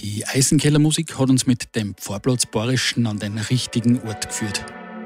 Die Eisenkellermusik hat uns mit dem Pfarrplatz Borischen an den richtigen Ort geführt.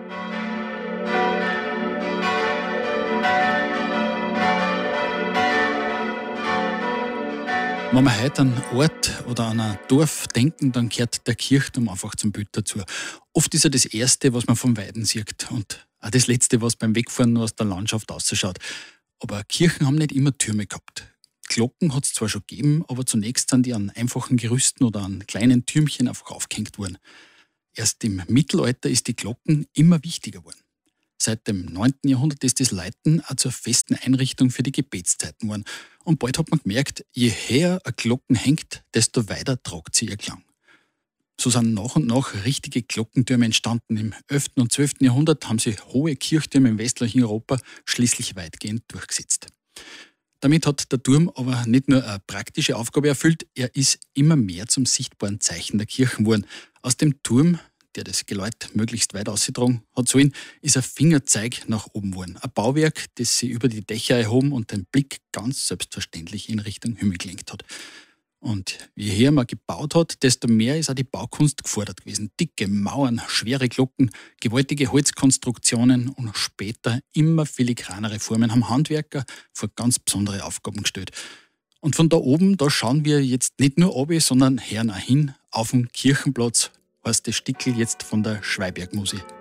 Wenn wir heute an einen Ort oder an ein Dorf denken, dann gehört der Kirchturm einfach zum Bild dazu. Oft ist er das Erste, was man vom Weiden sieht und auch das Letzte, was beim Wegfahren nur aus der Landschaft ausschaut. Aber Kirchen haben nicht immer Türme gehabt. Glocken hat es zwar schon gegeben, aber zunächst sind die an einfachen Gerüsten oder an kleinen Türmchen einfach aufgehängt worden. Erst im Mittelalter ist die Glocken immer wichtiger geworden. Seit dem 9. Jahrhundert ist das Läuten auch zur festen Einrichtung für die Gebetszeiten geworden. Und bald hat man gemerkt, je höher eine Glocken hängt, desto weiter tragt sie ihr Klang. So sind nach und nach richtige Glockentürme entstanden. Im 11. und 12. Jahrhundert haben sich hohe Kirchtürme im westlichen Europa schließlich weitgehend durchgesetzt. Damit hat der Turm aber nicht nur eine praktische Aufgabe erfüllt, er ist immer mehr zum sichtbaren Zeichen der Kirchen geworden. Aus dem Turm, der das Geläut möglichst weit ausgetragen hat sollen, ist ein Fingerzeig nach oben geworden. Ein Bauwerk, das sie über die Dächer erhoben und den Blick ganz selbstverständlich in Richtung Himmel gelenkt hat. Und je höher man gebaut hat, desto mehr ist auch die Baukunst gefordert gewesen. Dicke Mauern, schwere Glocken, gewaltige Holzkonstruktionen und später immer filigranere Formen haben Handwerker vor ganz besondere Aufgaben gestellt. Und von da oben, da schauen wir jetzt nicht nur runter, sondern hören auch hin auf den Kirchenplatz, heißt das Stickel jetzt von der Schweibergmusik.